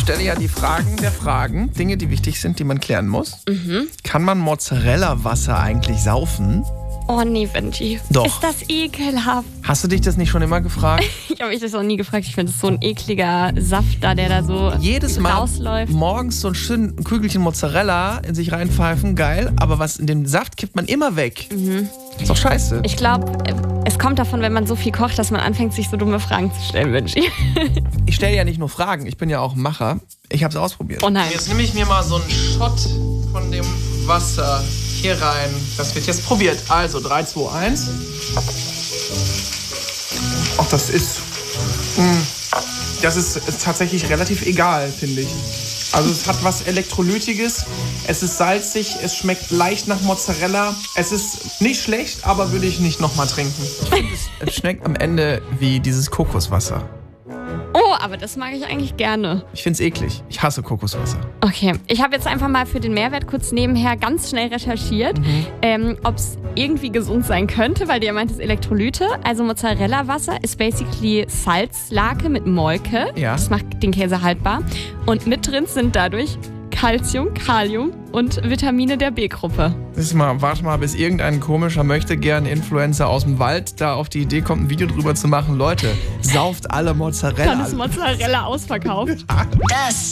stelle ja die Fragen der Fragen, Dinge, die wichtig sind, die man klären muss. Kann man Mozzarella-Wasser eigentlich saufen? Oh nee, Benji. Doch. Ist das ekelhaft. Hast du dich das nicht schon immer gefragt? Ich habe mich das noch nie gefragt. Ich finde, es so ein ekliger Saft da, der da so Jedes Mal rausläuft. morgens so ein schön Kügelchen Mozzarella in sich reinpfeifen, geil. Aber was in den Saft kippt man immer weg. Ist doch scheiße. Ich glaube, es kommt davon, wenn man so viel kocht, dass man anfängt, sich so dumme Fragen zu stellen, Benji. Ich stelle ja nicht nur Fragen, ich bin ja auch ein Macher. Ich habe es ausprobiert. Oh nein. Jetzt nehme ich mir mal so einen Shot von dem Wasser hier rein. Das wird jetzt probiert. Also 3, 2, 1. Ach, das ist tatsächlich relativ egal, finde ich. Also es hat was Elektrolytiges, es ist salzig, es schmeckt leicht nach Mozzarella. Es ist nicht schlecht, aber würde ich nicht nochmal trinken. Ich finde, es schmeckt am Ende wie dieses Kokoswasser. Oh, aber das mag ich eigentlich gerne. Ich finde es eklig. Ich hasse Kokoswasser. Okay, ich habe jetzt einfach mal für den Mehrwert kurz nebenher ganz schnell recherchiert, ob es irgendwie gesund sein könnte, weil du ja meintest Elektrolyte. Also Mozzarella-Wasser ist basically Salzlake mit Molke. Ja. Das macht den Käse haltbar. Und mit drin sind dadurch Calcium, Kalium und Vitamine der B-Gruppe. Warte mal, bis irgendein komischer Möchtegern-Influencer aus dem Wald da auf die Idee kommt, ein Video drüber zu machen. Leute, sauft alle Mozzarella. Dann ist Mozzarella ausverkauft. Das